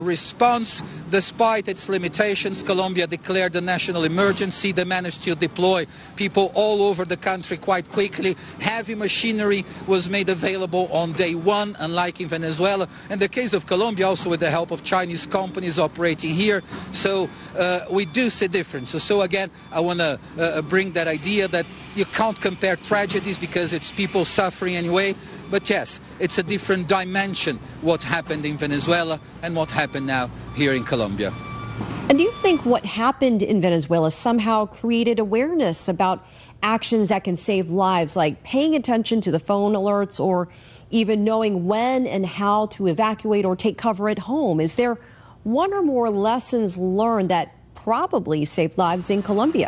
response. Despite its limitations, Colombia declared a national emergency. They managed to deploy people all over the country quite quickly. Heavy machinery was made available on day one, unlike in Venezuela. In the case of Colombia, also with the help of Chinese companies operating here. So we do see differences. So again, I want to bring that idea that you can't compare tragedies because it's people suffering anyway. But yes, it's a different dimension what happened in Venezuela and what happened now here in Colombia. And do you think what happened in Venezuela somehow created awareness about actions that can save lives, like paying attention to the phone alerts or even knowing when and how to evacuate or take cover at home? Is there one or more lessons learned that probably saved lives in Colombia?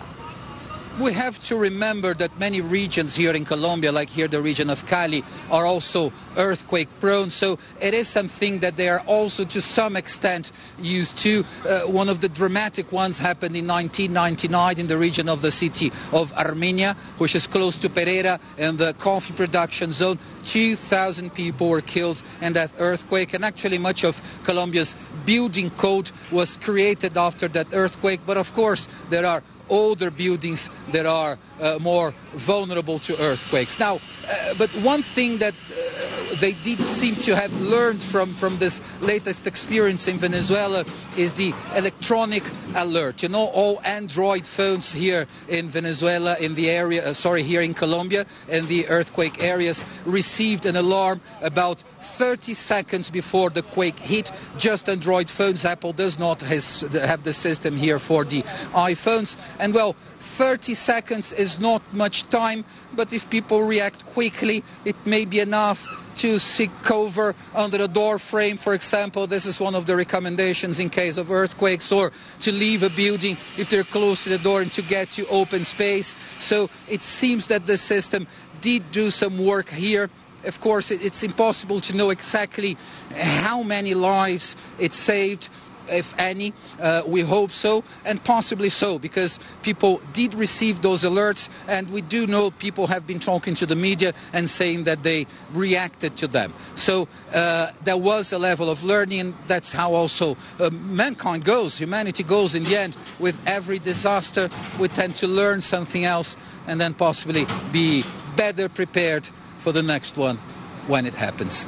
We have to remember that many regions here in Colombia, like here the region of Cali, are also earthquake prone. So it is something that they are also to some extent used to. One of the dramatic ones happened in 1999 in the region of the city of Armenia, which is close to Pereira in the coffee production zone. 2,000 people were killed in that earthquake. And actually much of Colombia's building code was created after that earthquake. But of course, there are older buildings that are more vulnerable to earthquakes. Now, but one thing that they did seem to have learned from this latest experience in Venezuela is the electronic alert. You know, all Android phones here in Venezuela, in the area, here in Colombia, in the earthquake areas, received an alarm about 30 seconds before the quake hit. Just Android phones. Apple does not have the system here for the iPhones. And well, 30 seconds is not much time, but if people react quickly, it may be enough to seek cover under a door frame, for example. This is one of the recommendations in case of earthquakes, or to leave a building if they're close to the door and to get to open space. So it seems that the system did do some work here. Of course, it's impossible to know exactly how many lives it saved, if any. We hope so, and possibly so, because people did receive those alerts, and we do know people have been talking to the media and saying that they reacted to them. So there was a level of learning, and that's how also mankind goes, humanity goes in the end. With every disaster, we tend to learn something else and then possibly be better prepared for the next one when it happens.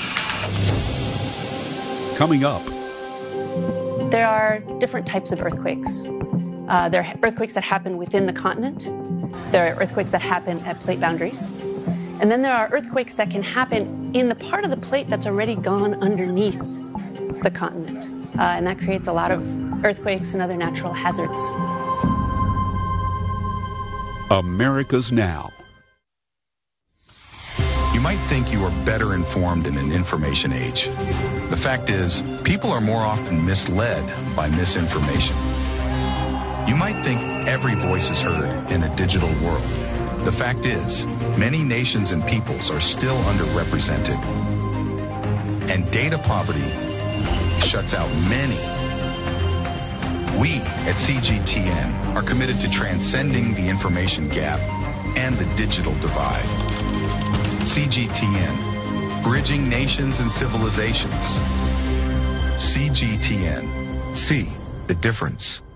Coming up. There are different types of earthquakes. There are earthquakes that happen within the continent. There are earthquakes that happen at plate boundaries. And then there are earthquakes that can happen in the part of the plate that's already gone underneath the continent. And that creates a lot of earthquakes and other natural hazards. America's Now. You might think you are better informed in an information age. The fact is, people are more often misled by misinformation. You might think every voice is heard in a digital world. The fact is, many nations and peoples are still underrepresented. And data poverty shuts out many. We at CGTN are committed to transcending the information gap and the digital divide. CGTN, bridging nations and civilizations. CGTN, see the difference.